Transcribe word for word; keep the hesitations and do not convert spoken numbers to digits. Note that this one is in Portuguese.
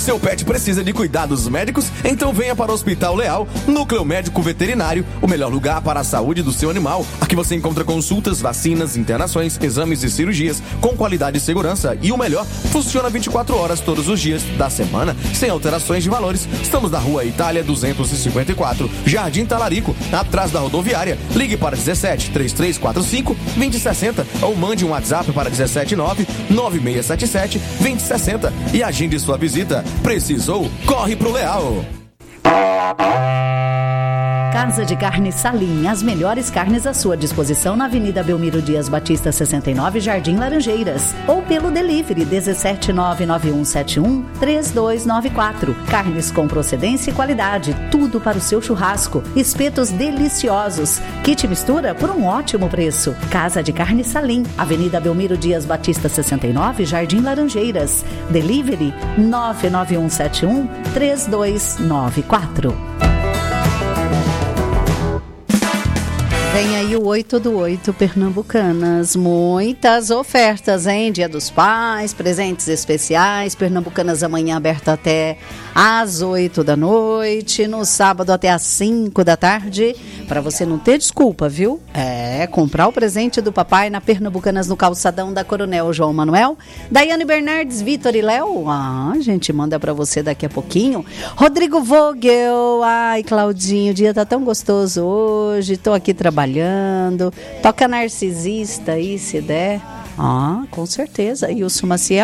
Seu pet precisa de cuidados médicos? Então venha para o Hospital Leal, Núcleo Médico Veterinário, o melhor lugar para a saúde do seu animal. Aqui você encontra consultas, vacinas, internações, exames e cirurgias com qualidade e segurança. E o melhor, funciona vinte e quatro horas todos os dias da semana, sem alterações de valores. Estamos na Rua Itália duzentos e cinquenta e quatro, Jardim Talarico, atrás da rodoviária. Ligue para dezessete, trinta e três quarenta e cinco, vinte sessenta ou mande um WhatsApp para dezessete nove, nove seis sete sete, vinte sessenta e agende sua visita. Precisou? Corre pro Leal! Casa de Carne Salim, as melhores carnes à sua disposição na Avenida Belmiro Dias Batista sessenta e nove, Jardim Laranjeiras, ou pelo delivery dezessete nove nove um sete um três dois nove quatro. Carnes com procedência e qualidade, tudo para o seu churrasco, espetos deliciosos, kit mistura por um ótimo preço. Casa de Carne Salim, Avenida Belmiro Dias Batista sessenta e nove, Jardim Laranjeiras, delivery nove nove um sete um três dois nove quatro. Vem aí o oito do oito Pernambucanas, muitas ofertas, hein? Dia dos Pais, presentes especiais, Pernambucanas amanhã aberta até às oito da noite, no sábado até às cinco da tarde, para você não ter desculpa, viu? É, comprar o presente do papai na Pernambucanas no calçadão da Coronel João Manuel, Daiane Bernardes, Vitor e Léo, ah, a gente manda para você daqui a pouquinho, Rodrigo Vogel, ai Claudinho, o dia tá tão gostoso hoje, tô aqui trabalhando, toca Narcisista aí se der, ah, com certeza, Wilson Maciel.